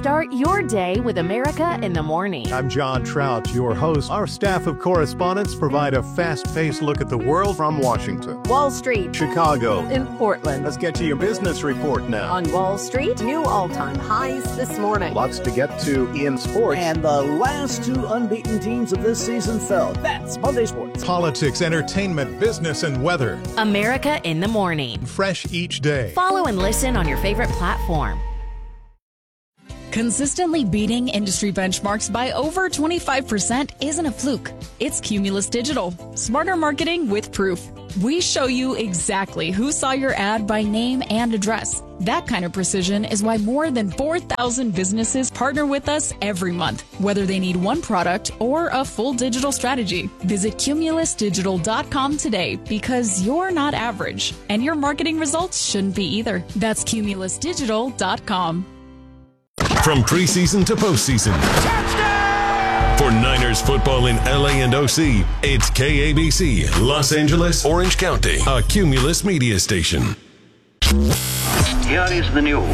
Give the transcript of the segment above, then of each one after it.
Start your day with America in the Morning. I'm John Trout, your host. Our staff of correspondents provide a fast-paced look at the world from Washington, Wall Street, Chicago, in Portland. Let's get to your business report now. On Wall Street, new all-time highs this morning. Lots to get to in sports. And the last two unbeaten teams of this season fell. That's Monday Sports. Politics, entertainment, business, and weather. America in the Morning. Fresh each day. Follow and listen on your favorite platform. Consistently beating industry benchmarks by over 25% isn't a fluke. It's Cumulus Digital. Smarter marketing with proof. We show you exactly who saw your ad by name and address. That kind of precision is why more than 4,000 businesses partner with us every month, whether they need one product or a full digital strategy. Visit cumulusdigital.com today because you're not average, and your marketing results shouldn't be either. That's cumulusdigital.com. From preseason to postseason. Touchdown! For Niners football in LA and OC, it's KABC, Los Angeles, Orange County, a Cumulus media station. Here is the news.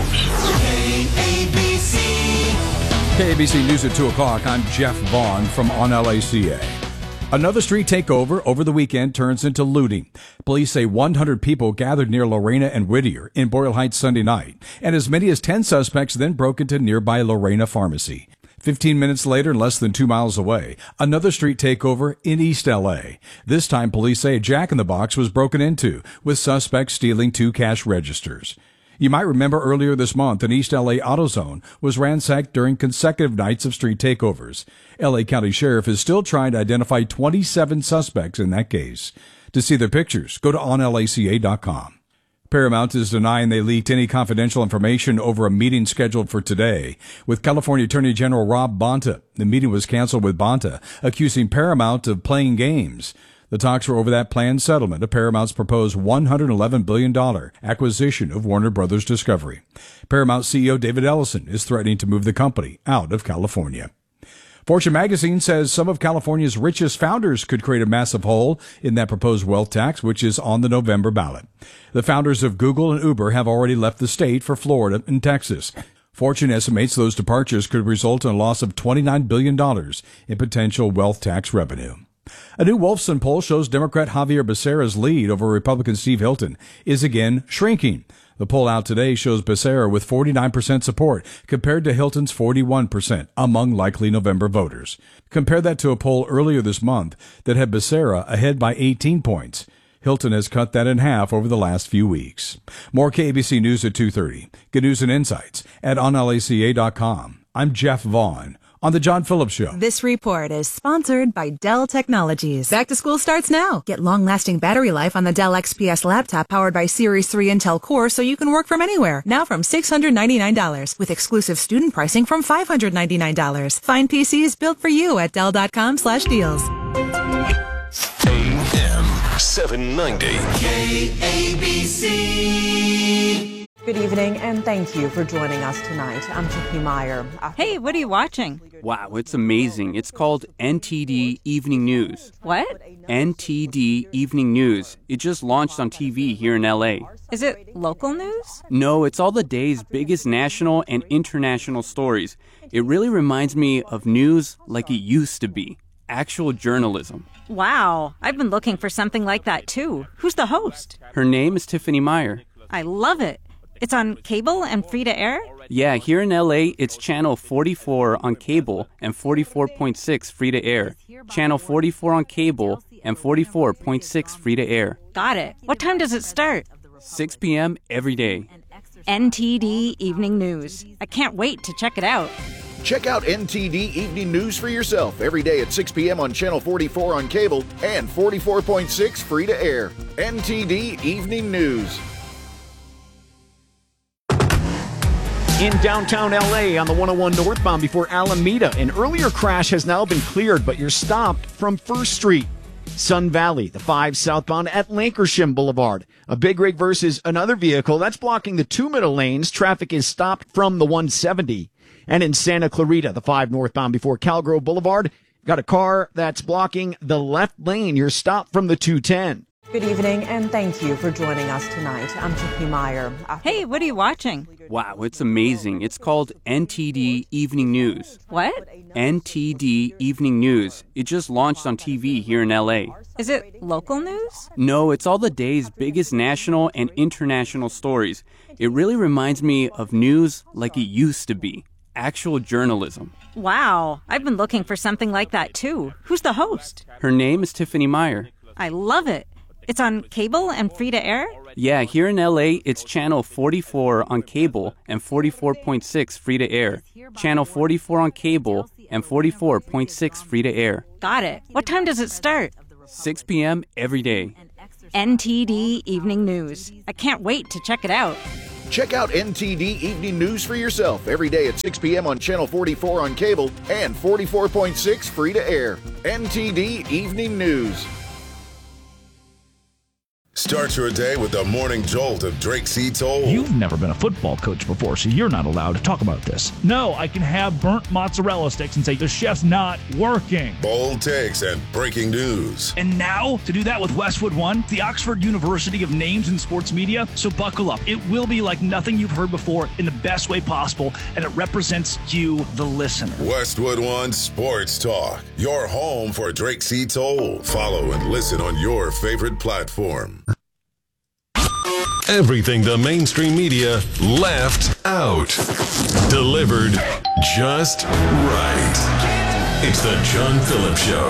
KABC News at 2 o'clock. I'm Jeff Vaughn from On LACA. Another street takeover over the weekend turns into looting. Police say 100 people gathered near Lorena and Whittier in Boyle Heights Sunday night, and as many as 10 suspects then broke into nearby Lorena Pharmacy. 15 minutes later, less than 2 miles away, another street takeover in East L.A. This time, police say a Jack-in-the-Box was broken into, with suspects stealing 2 cash registers. You might remember earlier this month, an East L.A. AutoZone was ransacked during consecutive nights of street takeovers. L.A. County Sheriff is still trying to identify 27 suspects in that case. To see their pictures, go to onlaca.com. Paramount is denying they leaked any confidential information over a meeting scheduled for today with California Attorney General Rob Bonta. The meeting was canceled with Bonta accusing Paramount of playing games. The talks were over that planned settlement of Paramount's proposed $111 billion acquisition of Warner Brothers Discovery. Paramount CEO David Ellison is threatening to move the company out of California. Fortune magazine says some of California's richest founders could create a massive hole in that proposed wealth tax, which is on the November ballot. The founders of Google and Uber have already left the state for Florida and Texas. Fortune estimates those departures could result in a loss of $29 billion in potential wealth tax revenue. A new Wolfson poll shows Democrat Javier Becerra's lead over Republican Steve Hilton is again shrinking. The poll out today shows Becerra with 49% support compared to Hilton's 41% among likely November voters. Compare that to a poll earlier this month that had Becerra ahead by 18 points. Hilton has cut that in half over the last few weeks. More KABC News at 2:30. Good news and insights at onlaca.com. I'm Jeff Vaughn on The John Phillips Show. This report is sponsored by Dell Technologies. Back to school starts now. Get long-lasting battery life on the Dell XPS laptop powered by Series 3 Intel Core so you can work from anywhere. Now from $699 with exclusive student pricing from $599. Find PCs built for you at Dell.com/deals. AM 790. KABC. Good evening, and thank you for joining us tonight. I'm Tiffany Meyer. Hey, what are you watching? Wow, it's amazing. It's called NTD Evening News. What? NTD Evening News. It just launched on TV here in L.A. Is it local news? No, it's all the day's biggest national and international stories. It really reminds me of news like it used to be. Actual journalism. Wow, I've been looking for something like that too. Who's the host? Her name is Tiffany Meyer. I love it. It's on cable and free to air? Yeah, here in LA, it's channel 44 on cable and 44.6 free to air. Channel 44 on cable and 44.6 free to air. Got it. What time does it start? 6 p.m. every day. NTD Evening News. I can't wait to check it out. Check out NTD Evening News for yourself every day at 6 p.m. on Channel 44 on cable and 44.6 free to air. NTD Evening News. In downtown L.A. on the 101 northbound before Alameda, an earlier crash has now been cleared, but you're stopped from 1st Street. Sun Valley, the 5 southbound at Lankershim Boulevard. A big rig versus another vehicle that's blocking the 2 middle lanes. Traffic is stopped from the 170. And in Santa Clarita, the 5 northbound before Calgrove Boulevard, got a car that's blocking the left lane. You're stopped from the 210. Good evening, and thank you for joining us tonight. I'm Tiffany Meyer. Hey, what are you watching? Wow, it's amazing. It's called NTD Evening News. What? NTD Evening News. It just launched on TV here in LA. Is it local news? No, it's all the day's biggest national and international stories. It really reminds me of news like it used to be. Actual journalism. Wow, I've been looking for something like that too. Who's the host? Her name is Tiffany Meyer. I love it. It's on cable and free to air? Yeah, here in LA, it's channel 44 on cable and 44.6 free to air. Channel 44 on cable and 44.6 free to air. Got it. What time does it start? 6 p.m. every day. NTD Evening News. I can't wait to check it out. Check out NTD Evening News for yourself every day at 6 p.m. on Channel 44 on cable and 44.6 free to air. NTD Evening News. Start your day with the morning jolt of Drake C. Toll. You've never been a football coach before, so you're not allowed to talk about this. No, I can have burnt mozzarella sticks and say the chef's not working. Bold takes and breaking news. And now, to do that with Westwood One, the Oxford University of names in sports media. So buckle up. It will be like nothing you've heard before in the best way possible, and it represents you, the listener. Westwood One Sports Talk, your home for Drake C. Toll. Follow and listen on your favorite platform. Everything the mainstream media left out. Delivered just right. It's the John Phillips Show.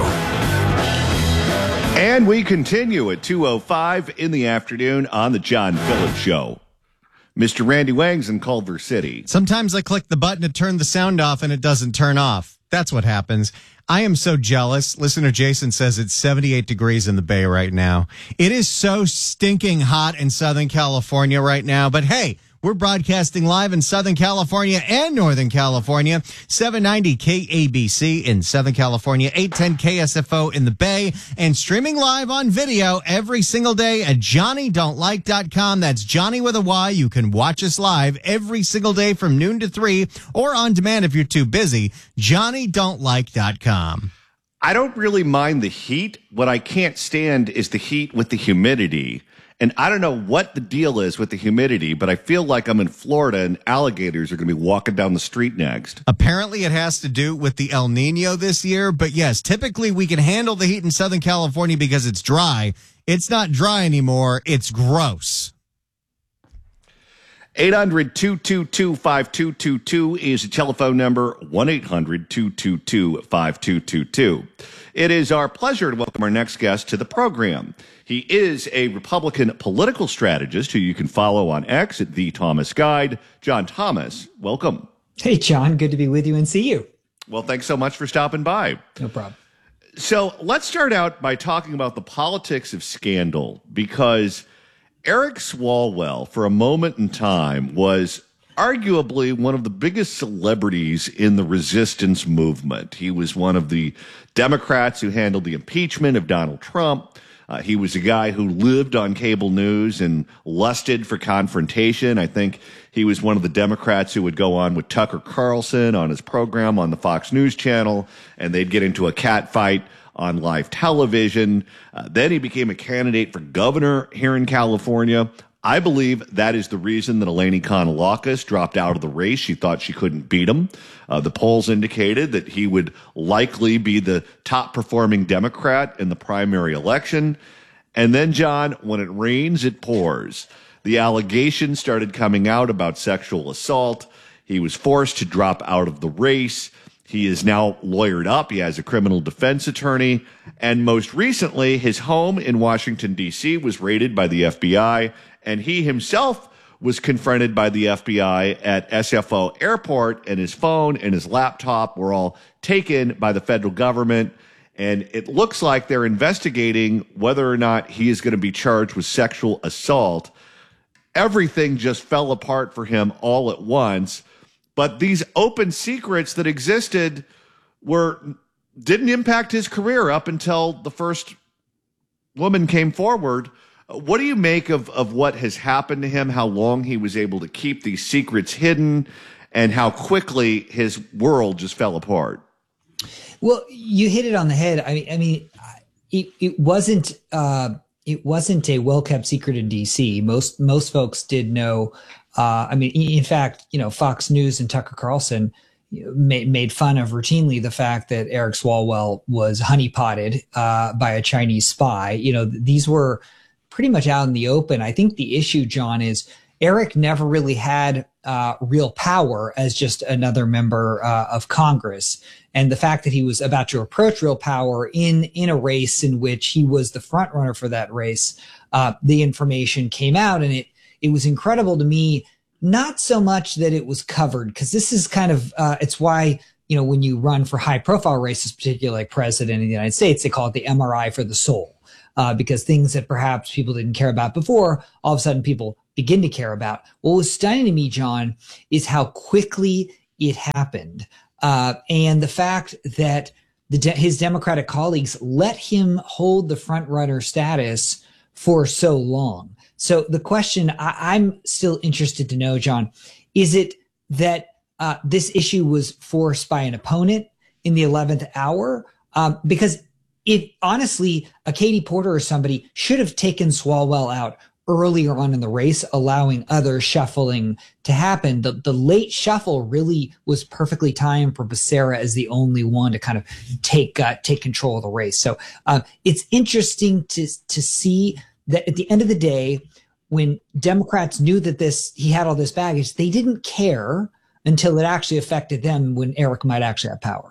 And we continue at 2:05 in the afternoon on the John Phillips Show. Mr. Randy Wangs in Culver City. Sometimes I click the button to turn the sound off and it doesn't turn off. That's what happens. I am so jealous. Listener Jason says it's 78 degrees in the Bay right now. It is so stinking hot in Southern California right now. But hey, we're broadcasting live in Southern California and Northern California. 790 KABC in Southern California, 810 KSFO in the Bay, and streaming live on video every single day at JohnnyDon'tLike.com. That's Johnny with a Y. You can watch us live every single day from noon to 3 or on demand if you're too busy. JohnnyDon'tLike.com. I don't really mind the heat. What I can't stand is the heat with the humidity. And I don't know what the deal is with the humidity, but I feel like I'm in Florida and alligators are going to be walking down the street next. Apparently it has to do with the El Nino this year. But yes, typically we can handle the heat in Southern California because it's dry. It's not dry anymore. It's gross. 800-222-5222 is the telephone number, 1-800-222-5222. It is our pleasure to welcome our next guest to the program. He is a Republican political strategist who you can follow on X at The Thomas Guide. John Thomas, welcome. Hey, John. Good to be with you and see you. Well, thanks so much for stopping by. No problem. So let's start out by talking about the politics of scandal, because Eric Swalwell, for a moment in time, was arguably one of the biggest celebrities in the resistance movement. He was one of the Democrats who handled the impeachment of Donald Trump. He was a guy who lived on cable news and lusted for confrontation. I think he was one of the Democrats who would go on with Tucker Carlson on his program on the Fox News Channel, and they'd get into a cat fight on live television. Then he became a candidate for governor here in California. I believe that is the reason that Eleni Kounalakis dropped out of the race. She thought she couldn't beat him. The polls indicated that he would likely be the top performing Democrat in the primary election. And then, John, when it rains, it pours. The allegations started coming out about sexual assault. He was forced to drop out of the race. He is now lawyered up. He has a criminal defense attorney. And most recently, his home in Washington, D.C. was raided by the FBI, and he himself was confronted by the FBI at SFO Airport, and his phone and his laptop were all taken by the federal government. And it looks like they're investigating whether or not he is going to be charged with sexual assault. Everything just fell apart for him all at once. But these open secrets that existed didn't impact his career up until the first woman came forward. What do you make of what has happened to him, how long he was able to keep these secrets hidden, and how quickly his world just fell apart? Well, you hit it on the head. I mean, it wasn't it wasn't a well-kept secret in DC. Most folks did know. In fact, Fox News and Tucker Carlson made fun of routinely the fact that Eric Swalwell was honeypotted by a Chinese spy. These were pretty much out in the open. I think the issue, John, is Eric never really had real power as just another member of Congress. And the fact that he was about to approach real power in a race in which he was the front runner for that race, the information came out, and it was incredible to me. Not so much that it was covered, because this is kind of it's why when you run for high profile races, particularly like president of the United States, they call it the MRI for the soul, because things that perhaps people didn't care about before, all of a sudden people begin to care about. What was stunning to me, John, is how quickly it happened. And the fact that his Democratic colleagues let him hold the front runner status for so long. So the question I'm still interested to know, John, is it that this issue was forced by an opponent in the 11th hour? Because honestly, a Katie Porter or somebody should have taken Swalwell out earlier on in the race, allowing other shuffling to happen. The late shuffle really was perfectly timed for Becerra as the only one to kind of take control of the race. So it's interesting to see that at the end of the day, when Democrats knew that he had all this baggage, they didn't care until it actually affected them when Eric might actually have power.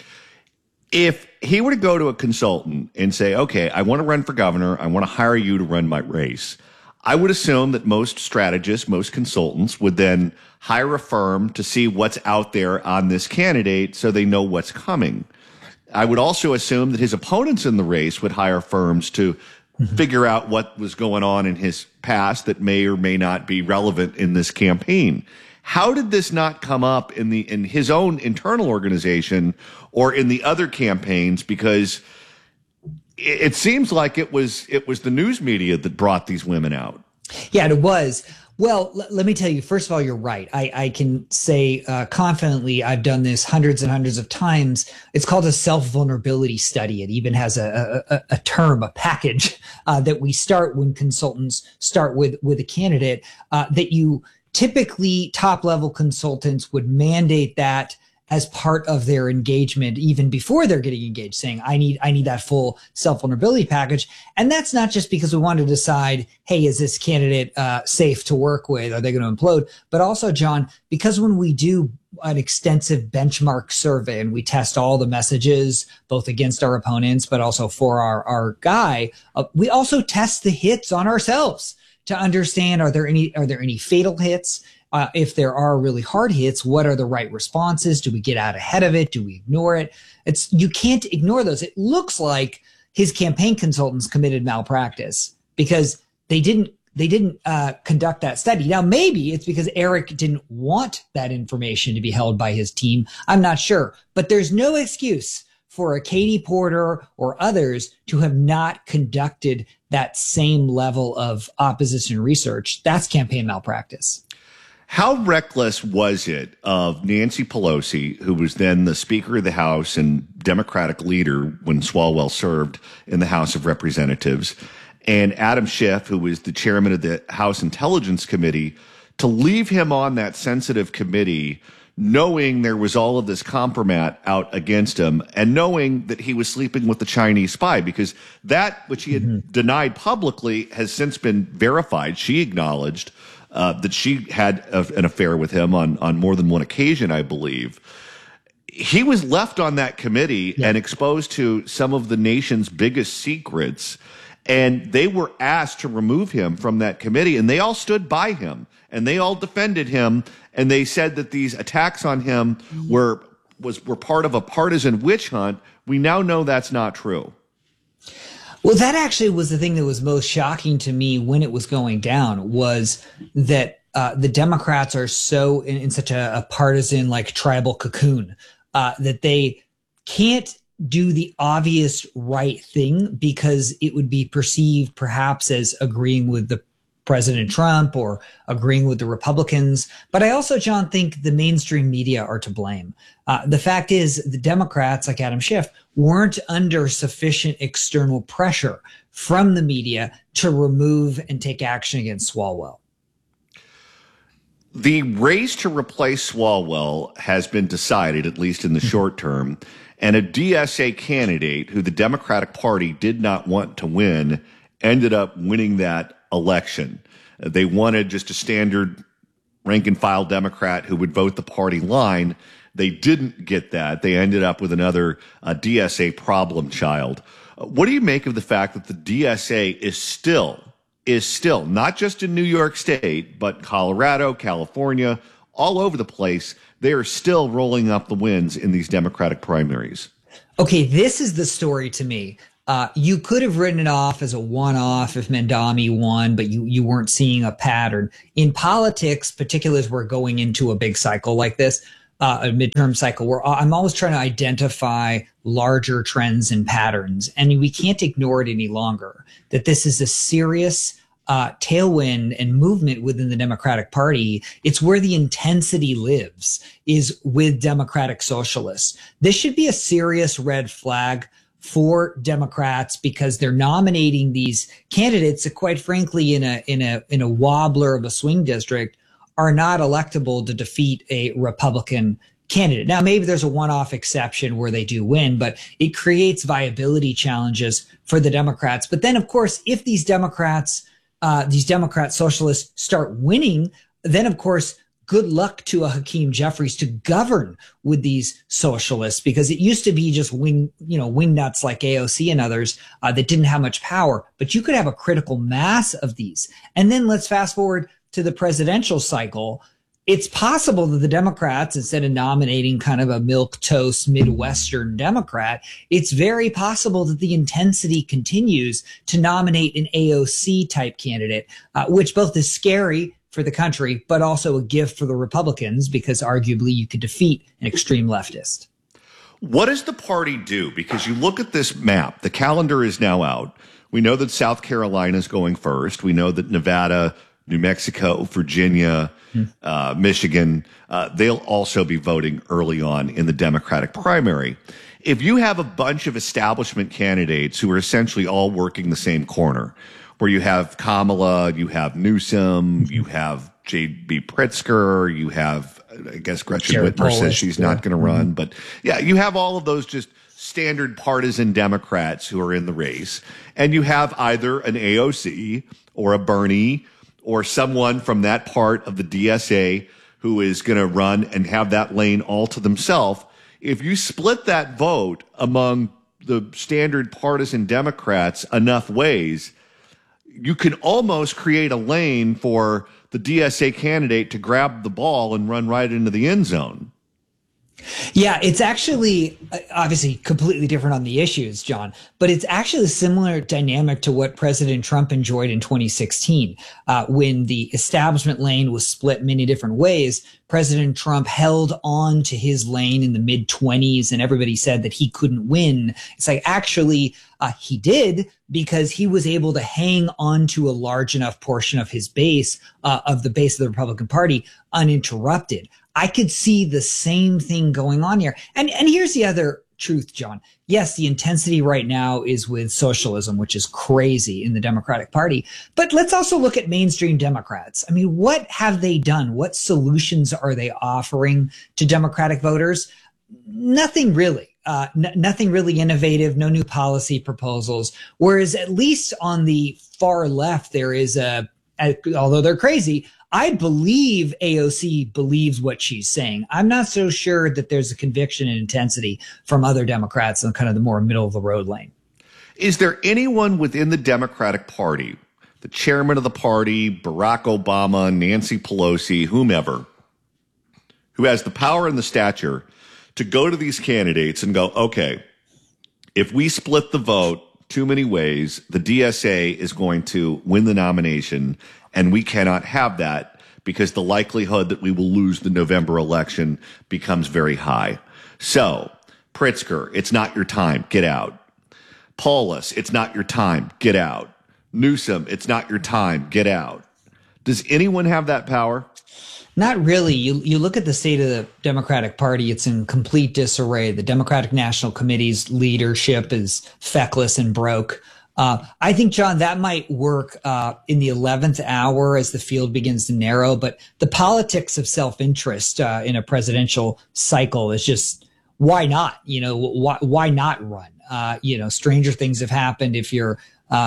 If he were to go to a consultant and say, okay, I want to run for governor, I want to hire you to run my race, I would assume that most strategists, most consultants would then hire a firm to see what's out there on this candidate so they know what's coming. I would also assume that his opponents in the race would hire firms to figure out what was going on in his past that may or may not be relevant in this campaign. How did this not come up in his own internal organization or in the other campaigns? Because it seems like it was the news media that brought these women out. Yeah, it was. Well, let me tell you, first of all, you're right. I can say confidently I've done this hundreds and hundreds of times. It's called a self-vulnerability study. It even has a term, a package that we start when consultants start with a candidate that you typically top-level consultants would mandate that as part of their engagement, even before they're getting engaged, saying, I need that full self-vulnerability package. And that's not just because we want to decide, hey, is this candidate safe to work with? Are they going to implode? But also, John, because when we do an extensive benchmark survey and we test all the messages, both against our opponents, but also for our guy, we also test the hits on ourselves to understand, are there any fatal hits? If there are really hard hits, what are the right responses? Do we get out ahead of it? Do we ignore it? You can't ignore those. It looks like his campaign consultants committed malpractice because they didn't conduct that study. Now, maybe it's because Eric didn't want that information to be held by his team. I'm not sure, but there's no excuse for a Katie Porter or others to have not conducted that same level of opposition research. That's campaign malpractice. How reckless was it of Nancy Pelosi, who was then the Speaker of the House and Democratic leader when Swalwell served in the House of Representatives, and Adam Schiff, who was the chairman of the House Intelligence Committee, to leave him on that sensitive committee, knowing there was all of this compromat out against him and knowing that he was sleeping with the Chinese spy, because that which he had denied publicly has since been verified. She acknowledged that she had an affair with him on more than one occasion, I believe. He was left on that committee and exposed to some of the nation's biggest secrets, and they were asked to remove him from that committee, and they all stood by him, and they all defended him, and they said that these attacks on him were part of a partisan witch hunt. We now know that's not true. Well, that actually was the thing that was most shocking to me when it was going down, was that the Democrats are so in such a partisan, like tribal cocoon, that they can't do the obvious right thing because it would be perceived perhaps as agreeing with the President Trump or agreeing with the Republicans. But I also, John, think the mainstream media are to blame. The fact is the Democrats, like Adam Schiff, weren't under sufficient external pressure from the media to remove and take action against Swalwell. The race to replace Swalwell has been decided, at least in the short term, and a DSA candidate who the Democratic Party did not want to win ended up winning that election. They wanted just a standard rank-and-file Democrat who would vote the party line. They didn't get that. They ended up with another DSA problem child. What do you make of the fact that the DSA is still not just in New York State, but Colorado, California, all over the place? They are still rolling up the wins in these Democratic primaries. Okay, this is the story to me. You could have written it off as a one-off if Mamdani won, but you weren't seeing a pattern. In politics, particularly as we're going into a big cycle like this, a midterm cycle, where I'm always trying to identify larger trends and patterns. And we can't ignore it any longer, that this is a serious tailwind and movement within the Democratic Party. It's where the intensity lives, is with Democratic socialists. This should be a serious red flag for Democrats, because they're nominating these candidates that, quite frankly, in a wobbler of a swing district, are not electable to defeat a Republican candidate. Now, maybe there's a one-off exception where they do win, but it creates viability challenges for the Democrats. But then, of course, if these Democrat socialists start winning, then, of course, good luck to a Hakeem Jeffries to govern with these socialists, because it used to be just wing nuts like AOC and others that didn't have much power. But you could have a critical mass of these. And then let's fast forward to the presidential cycle. It's possible that the Democrats, instead of nominating kind of a milquetoast Midwestern Democrat, it's very possible that the intensity continues to nominate an AOC type candidate, which both is scary for the country, but also a gift for the Republicans, because arguably you could defeat an extreme leftist. What does the party do? Because you look at this map, the calendar is now out. We know that South Carolina is going first. We know that Nevada, New Mexico, Virginia, Michigan, they'll also be voting early on in the Democratic primary. If you have a bunch of establishment candidates who are essentially all working the same corner, where you have Kamala, you have Newsom, you have J.B. Pritzker, you have, I guess, Gretchen Whitmer says she's not going to run. But yeah, you have all of those just standard partisan Democrats who are in the race. And you have either an AOC or a Bernie or someone from that part of the DSA who is going to run and have that lane all to themselves. If you split that vote among the standard partisan Democrats enough ways, you can almost create a lane for the DSA candidate to grab the ball and run right into the end zone. Yeah, it's actually obviously completely different on the issues, John, but it's actually a similar dynamic to what President Trump enjoyed in 2016, when the establishment lane was split many different ways. President Trump held on to his lane in the mid-20s, and everybody said that he couldn't win. It's like, actually, he did, because he was able to hang on to a large enough portion of his base, of the Republican Party, uninterrupted. I could see the same thing going on here. And here's the other truth, John. Yes, the intensity right now is with socialism, which is crazy in the Democratic Party. But let's also look at mainstream Democrats. I mean, what have they done? What solutions are they offering to Democratic voters? Nothing really. Nothing really innovative, no new policy proposals. Whereas at least on the far left, there is although they're crazy, I believe AOC believes what she's saying. I'm not so sure that there's a conviction and intensity from other Democrats in kind of the more middle of the road lane. Is there anyone within the Democratic Party, the chairman of the party, Barack Obama, Nancy Pelosi, whomever, who has the power and the stature to go to these candidates and go, okay, if we split the vote too many ways, the DSA is going to win the nomination, and we cannot have that because the likelihood that we will lose the November election becomes very high. So, Pritzker, it's not your time, get out. Paulus, it's not your time, get out. Newsom, it's not your time, get out. Does anyone have that power? Not really. You look at the state of the Democratic Party, it's in complete disarray. The Democratic National Committee's leadership is feckless and broke. I think, John, that might work in the 11th hour as the field begins to narrow. But the politics of self-interest in a presidential cycle is just, why not? Why not run? Stranger things have happened if you're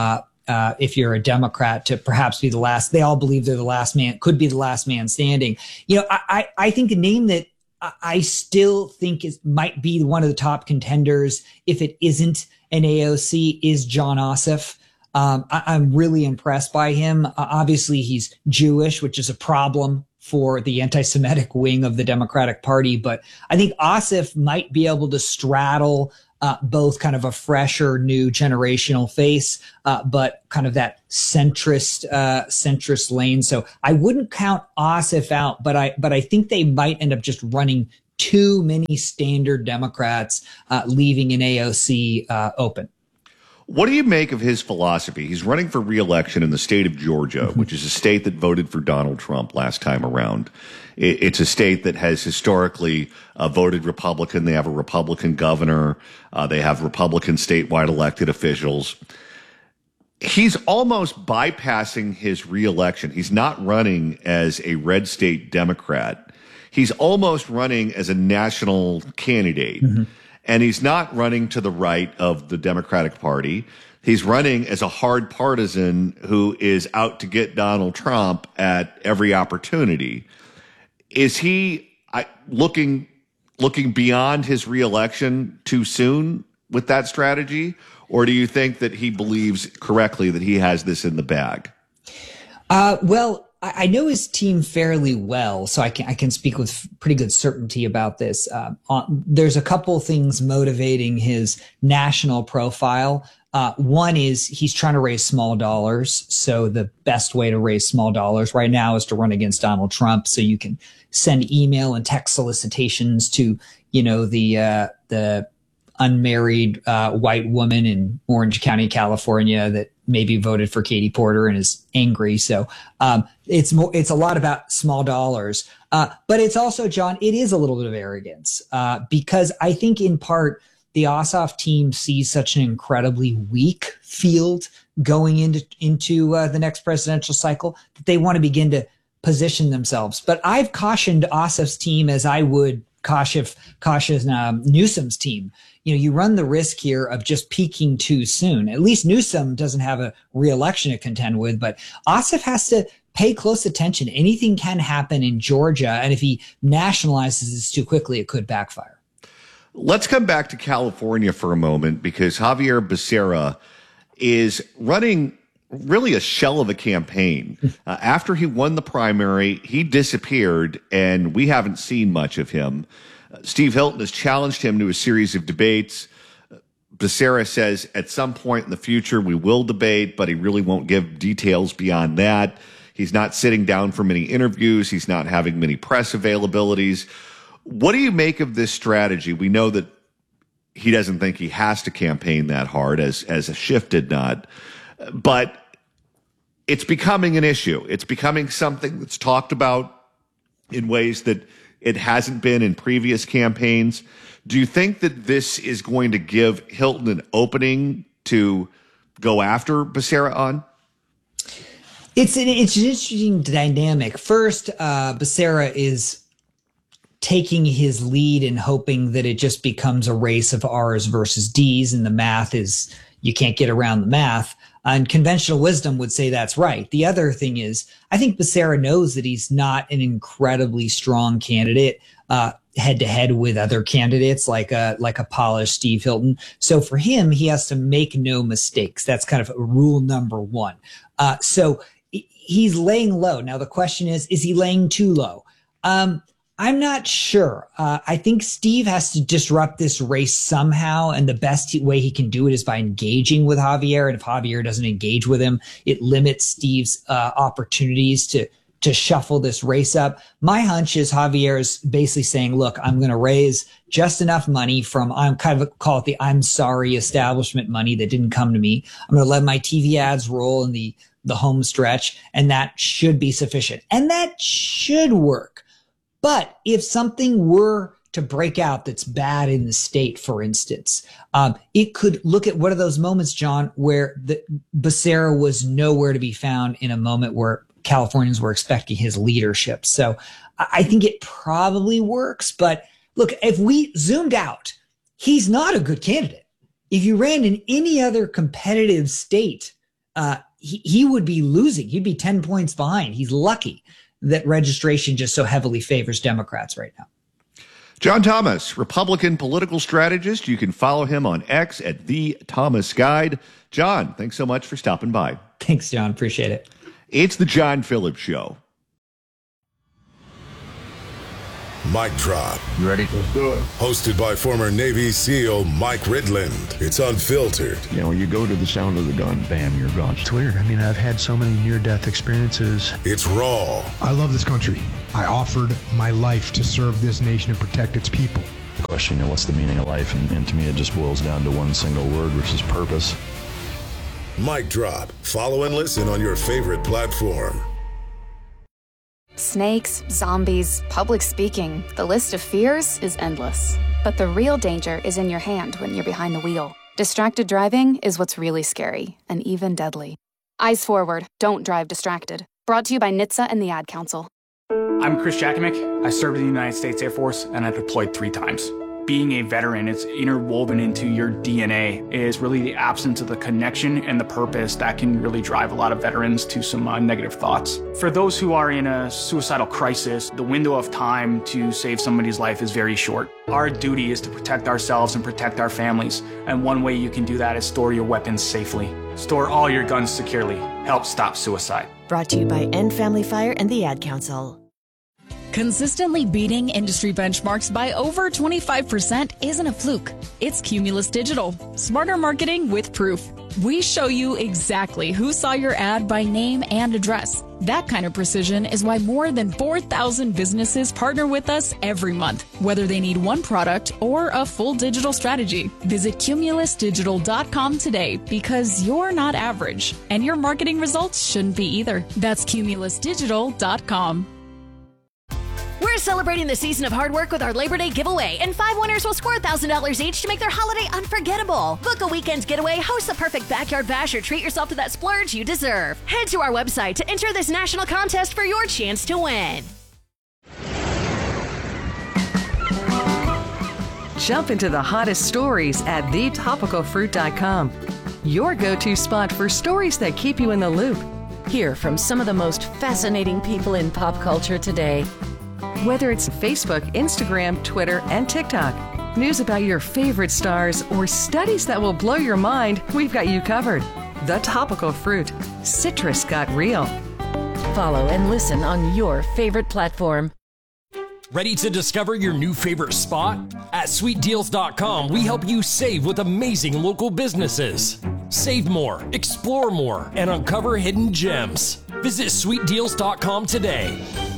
a Democrat to perhaps be the last. They all believe they're the last man, could be the last man standing. I think a name that I still think might be one of the top contenders, if it isn't an AOC, is Jon Ossoff. I'm really impressed by him. Obviously, he's Jewish, which is a problem for the anti-Semitic wing of the Democratic Party. But I think Ossoff might be able to straddle both kind of a fresher, new generational face, but kind of that centrist lane. So I wouldn't count Ossoff out, but I think they might end up just running too many standard Democrats, leaving an AOC open. What do you make of his philosophy? He's running for re-election in the state of Georgia, which is a state that voted for Donald Trump last time around. It's a state that has historically voted Republican. They have a Republican governor. They have Republican statewide elected officials. He's almost bypassing his re-election. He's not running as a red state Democrat. He's almost running as a national candidate. Mm-hmm. And he's not running to the right of the Democratic Party. He's running as a hard partisan who is out to get Donald Trump at every opportunity. Is he looking beyond his reelection too soon with that strategy? Or do you think that he believes correctly that he has this in the bag? Well, I know his team fairly well, so I can speak with pretty good certainty about this. There's a couple things motivating his national profile. One is he's trying to raise small dollars. So the best way to raise small dollars right now is to run against Donald Trump. So you can send email and text solicitations to, the unmarried white woman in Orange County, California that maybe voted for Katie Porter and is angry. So it's a lot about small dollars. But it's also, John, it is a little bit of arrogance because I think in part the Ossoff team sees such an incredibly weak field going into the next presidential cycle that they want to begin to position themselves. But I've cautioned Ossoff's team as I would caution Newsom's team. You run the risk here of just peaking too soon. At least Newsom doesn't have a re-election to contend with, but Ossoff has to pay close attention. Anything can happen in Georgia, and if he nationalizes this too quickly, it could backfire. Let's come back to California for a moment, because Xavier Becerra is running really a shell of a campaign. After he won the primary, he disappeared, and we haven't seen much of him. Steve Hilton has challenged him to a series of debates. Becerra says at some point in the future we will debate, but he really won't give details beyond that. He's not sitting down for many interviews. He's not having many press availabilities. What do you make of this strategy? We know that he doesn't think he has to campaign that hard, as a Schiff did not. But it's becoming an issue. It's becoming something that's talked about in ways that it hasn't been in previous campaigns. Do you think that this is going to give Hilton an opening to go after Becerra on? It's an interesting dynamic. First, Becerra is taking his lead and hoping that it just becomes a race of R's versus D's, and the math is, you can't get around the math. And conventional wisdom would say that's right. The other thing is, I think Becerra knows that he's not an incredibly strong candidate head to head with other candidates like a polished Steve Hilton. So for him, he has to make no mistakes. That's kind of rule number one. So he's laying low. Now the question is he laying too low? I'm not sure. I think Steve has to disrupt this race somehow, and the best way he can do it is by engaging with Xavier. And if Xavier doesn't engage with him, it limits Steve's opportunities to shuffle this race up. My hunch is Javier is basically saying, look, I'm going to raise just enough money from, I'm kind of call it the I'm sorry establishment money that didn't come to me. I'm going to let my TV ads roll and the the home stretch, and that should be sufficient. And that should work. But if something were to break out that's bad in the state, for instance, it could look at what are those moments, John, where Becerra was nowhere to be found in a moment where Californians were expecting his leadership. So I think it probably works. But look, if we zoomed out, he's not a good candidate. If you ran in any other competitive state, he would be losing. He'd be 10 points behind. He's lucky that registration just so heavily favors Democrats right now. John Thomas, Republican political strategist. You can follow him on X at The Thomas Guide. John, thanks so much for stopping by. Thanks, John. Appreciate it. It's the John Phillips Show. Mic Drop. You ready? Let's do it. Hosted by former Navy SEAL Mike Ridland. It's unfiltered. You know, when you go to the sound of the gun, bam, you're gone. It's weird. I mean, I've had so many near-death experiences. It's raw. I love this country. I offered my life to serve this nation and protect its people. The question, you know, what's the meaning of life? And to me, it just boils down to one single word, which is purpose. Mic Drop. Follow and listen on your favorite platform. Snakes, zombies, public speaking. The list of fears is endless. But the real danger is in your hand when you're behind the wheel. Distracted driving is what's really scary and even deadly. Eyes forward. Don't drive distracted. Brought to you by NHTSA and the Ad Council. I'm Chris Jakimick. I served in the United States Air Force and I deployed 3 times. Being a veteran, it's interwoven into your DNA, is really the absence of the connection and the purpose that can really drive a lot of veterans to some negative thoughts. For those who are in a suicidal crisis, the window of time to save somebody's life is very short. Our duty is to protect ourselves and protect our families, and one way you can do that is store your weapons safely. Store all your guns securely. Help stop suicide. Brought to you by End Family Fire and the Ad Council. Consistently beating industry benchmarks by over 25% isn't a fluke. It's Cumulus Digital. Smarter marketing with proof. We show you exactly who saw your ad by name and address. That kind of precision is why more than 4,000 businesses partner with us every month, whether they need one product or a full digital strategy. Visit cumulusdigital.com today because you're not average, and your marketing results shouldn't be either. That's cumulusdigital.com. We're celebrating the season of hard work with our Labor Day giveaway, and 5 winners will score $1,000 each to make their holiday unforgettable. Book a weekend's getaway, host the perfect backyard bash, or treat yourself to that splurge you deserve. Head to our website to enter this national contest for your chance to win. Jump into the hottest stories at thetopicalfruit.com. Your go-to spot for stories that keep you in the loop. Hear from some of the most fascinating people in pop culture today. Whether it's Facebook, Instagram, Twitter, and TikTok, news about your favorite stars, or studies that will blow your mind, we've got you covered. The Topical Fruit. Citrus got real. Follow and listen on your favorite platform. Ready to discover your new favorite spot? At sweetdeals.com, we help you save with amazing local businesses. Save more, explore more, and uncover hidden gems. Visit sweetdeals.com today.